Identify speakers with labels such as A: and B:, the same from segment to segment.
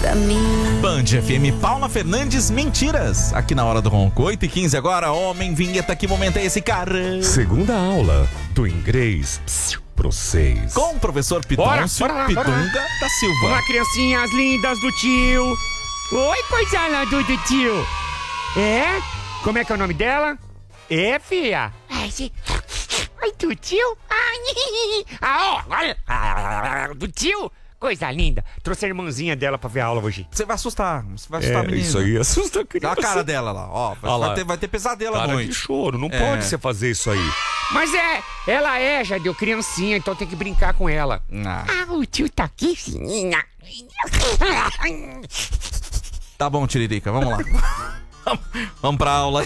A: pra mim.
B: Band FM, Paula Fernandes, Mentiras. Aqui na Hora do Ronco, 8h15 agora. Homem, vinheta, que momento é esse, cara?
C: Segunda aula do inglês pro 6.
B: Com o professor Pidoncio Pidunga da Silva.
D: Olá, criancinhas lindas do tio. Oi, coisa linda do tio. É? Como é que é o nome dela? É, filha? Oi, do tio? Do tio? Coisa linda. Trouxe a irmãzinha dela pra ver a aula hoje.
B: Você vai assustar a menina.
C: Isso aí assusta a criança.
B: Olha a cara dela lá, ó. Vai ter pesadelo à
C: Cara
B: noite.
C: de choro, não pode você fazer isso aí.
D: Mas ela já deu criancinha, então tem que brincar com ela. O tio tá aqui, fininha.
B: Tá bom, Tiririca, vamos lá. Vamos pra aula.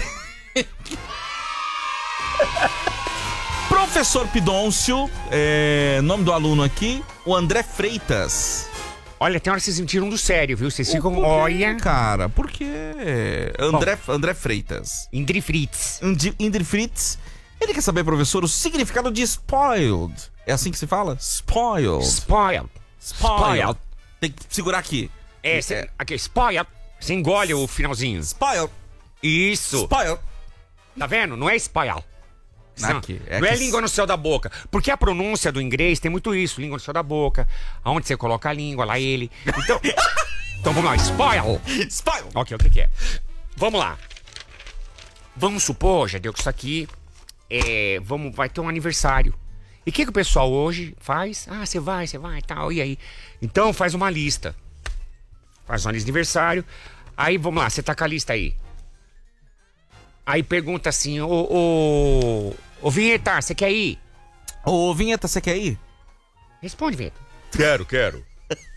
B: Professor Pidoncio, nome do aluno aqui, o André Freitas.
D: Olha, tem hora que vocês me tiram do sério, viu? Vocês ficam, olha...
B: Cara, por quê? André Freitas.
D: Indri Fritz.
B: Indri Fritz. Ele quer saber, professor, o significado de spoiled. É assim que se fala? Spoiled.
D: Spoiled.
B: Tem que segurar aqui.
D: Aqui, spoiled. Você engole o finalzinho.
B: Spoiled.
D: Isso.
B: Spoiled.
D: Tá vendo? Não é spoiled.
B: Aqui,
D: não é língua no céu da boca. Porque a pronúncia do inglês tem muito isso. Língua no céu da boca. Aonde você coloca a língua, lá ele. Então vamos lá. Spoil. Ok, o que é? Vamos lá. Vamos supor, já deu que isso aqui vai ter um aniversário. E o que o pessoal hoje faz? Você vai, tal, e aí? Então faz uma lista. Faz uma lista de aniversário. Aí vamos lá, você tá com a lista aí. Aí pergunta assim, ô Vinheta, você quer ir?
B: Ô Vinheta, você quer ir?
D: Responde, Vinheta.
C: Quero.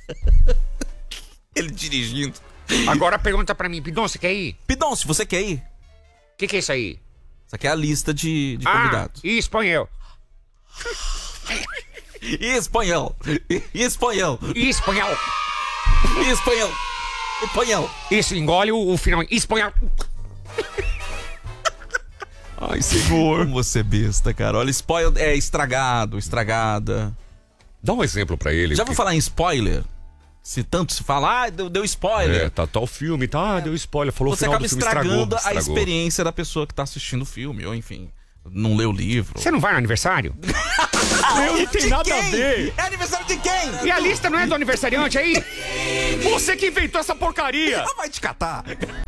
B: Ele dirigindo.
D: Agora pergunta pra mim, Pidoncio, você quer ir?
B: Pidoncio, você quer ir?
D: O que é isso aí?
B: Isso aqui é a lista de convidados.
D: E espanhol.
B: Espanhol.
D: Isso, engole o final. Espanhol.
B: Ai, senhor. Como você é besta, cara. Olha, spoiled é estragado, estragada.
C: Dá um exemplo pra ele.
B: Já vou falar em spoiler? Se tanto se fala, deu spoiler.
C: Tá o filme, deu spoiler. Falou
B: você
C: final
B: acaba
C: do filme,
B: estragando a
C: estragou.
B: experiência da pessoa que tá assistindo o filme, ou enfim, não leu o livro.
D: Você não vai no aniversário?
C: Não tem nada a ver.
B: É aniversário de quem?
D: E a lista não é do aniversariante aí?
C: Você que inventou essa porcaria.
B: Vai te catar.